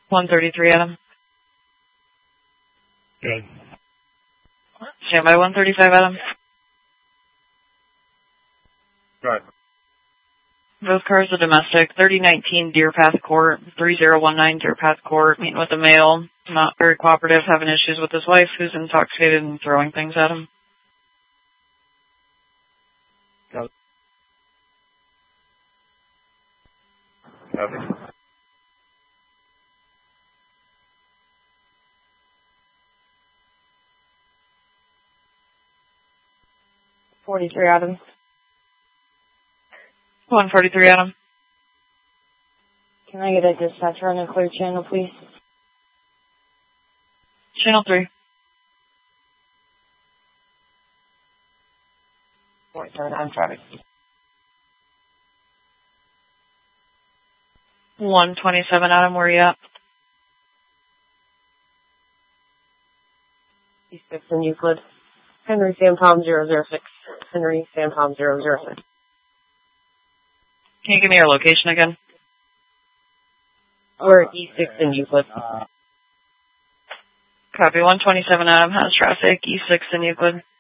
133, Adam. Good. Stand by 135, Adam. Right. Both cars are domestic. 3019 Deer Path Court, 3019 Deer Path Court. Meeting with a male, not very cooperative, having issues with his wife, who's intoxicated and throwing things at him. Copy. Copy. 43, Adam. 143, Adam. Can I get a dispatcher on a clear channel, please? Channel 3. 47, I'm traffic. 127, Adam, where are you at? E6 in Euclid. Henry Sam Tom 006. Henry Sam Tom 006. Can you give me your location again? We're at E6 in Euclid. Copy. 127, Adam has traffic. E6 in Euclid.